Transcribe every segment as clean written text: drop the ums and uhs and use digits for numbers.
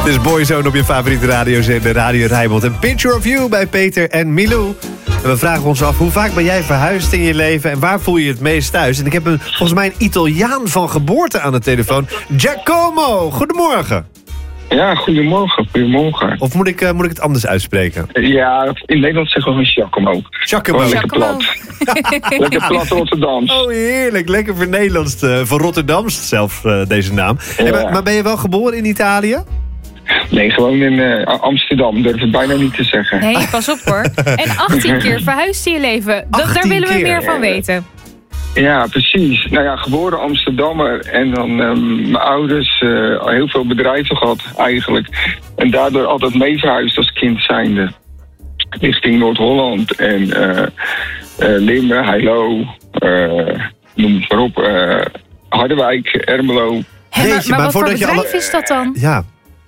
Het is Boyzone op je favoriete radiozender Radio Rijnmond. En Picture of You bij Peter en Milou. En we vragen ons af, hoe vaak ben jij verhuisd in je leven... en waar voel je het meest thuis? En ik heb volgens mij een Italiaan van geboorte aan de telefoon. Giacomo, goedemorgen. Ja, goedemorgen. Of moet ik het anders uitspreken? Ja, in Nederland zeggen we Giacomo. Giacomo. Lekker plat. Lekker plat Rotterdams. Oh, heerlijk. Lekker voor Nederlands. Voor Rotterdams zelf deze naam. Ja. Hey, maar ben je wel geboren in Italië? Nee, gewoon in Amsterdam. Durf ik bijna niet te zeggen. Nee, pas op hoor. En 18 keer verhuisd in je leven. Daar willen we meer van weten. Ja, precies. Nou ja, geboren Amsterdammer. En dan mijn ouders heel veel bedrijven gehad eigenlijk. En daardoor altijd mee verhuisd als kind zijnde. Richting Noord-Holland en Limmen, Heilo, noem het maar op. Harderwijk, Ermelo. Maar wat voor bedrijf is dat dan? Ja.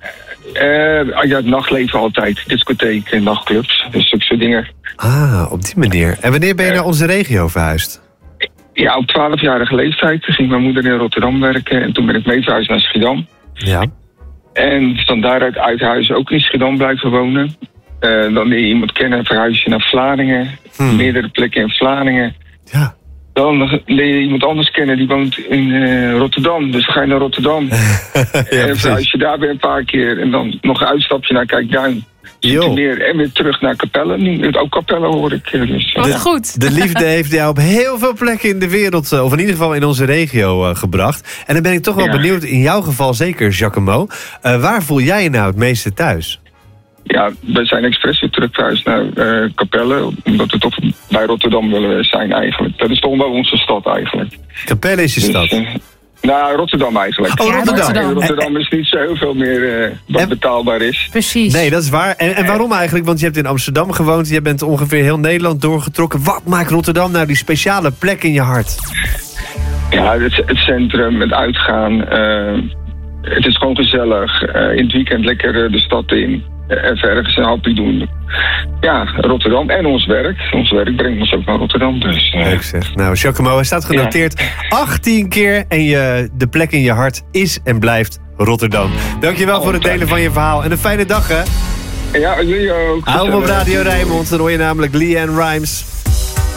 Het nachtleven altijd. Discotheek en nachtclubs. Dus zulke soort dingen. Ah, op die manier. En wanneer ben je naar onze regio verhuisd? Ja, op 12-jarige leeftijd ging mijn moeder in Rotterdam werken. En toen ben ik mee verhuisd naar Schiedam. Ja. En van daaruit uit huis ook in Schiedam blijven wonen. Dan leer je iemand kennen, verhuis je naar Vlaardingen. Meerdere plekken in Vlaardingen. Ja. Dan leer je iemand anders kennen, die woont in Rotterdam. Dus dan ga je naar Rotterdam. En verhuis je daar weer een paar keer. En dan nog een uitstapje naar Kijkduin. En weer terug naar Capelle. Nu, ook Capelle hoor ik. Dus, Wat goed. De liefde heeft jou op heel veel plekken in de wereld... of in ieder geval in onze regio gebracht. En dan ben ik toch wel benieuwd, in jouw geval zeker, Giacomo. Waar voel jij je nou het meeste thuis? Ja, we zijn expres weer terug verhuisd naar Capelle. Omdat we toch bij Rotterdam willen zijn eigenlijk. Dat is toch wel onze stad eigenlijk. Capelle is je stad? Nou, Rotterdam eigenlijk. Oh, Rotterdam. Rotterdam is niet zo heel veel meer wat betaalbaar is. Precies. Nee, dat is waar. En waarom eigenlijk? Want je hebt in Amsterdam gewoond. Je bent ongeveer heel Nederland doorgetrokken. Wat maakt Rotterdam nou die speciale plek in je hart? Ja, het centrum, het uitgaan. Het is gewoon gezellig. In het weekend lekker de stad in. Even ergens een hapje doen. Ja, Rotterdam en ons werk. Ons werk brengt ons ook naar Rotterdam. Dus, leuk zeg. Nou, Giacomo, hij staat genoteerd 18 keer. En de plek in je hart is en blijft Rotterdam. Dankjewel voor het delen van je verhaal. En een fijne dag, hè? Ja, jullie ook. Hou hem op Radio Rijnmond. Dan hoor je namelijk Leanne Rimes.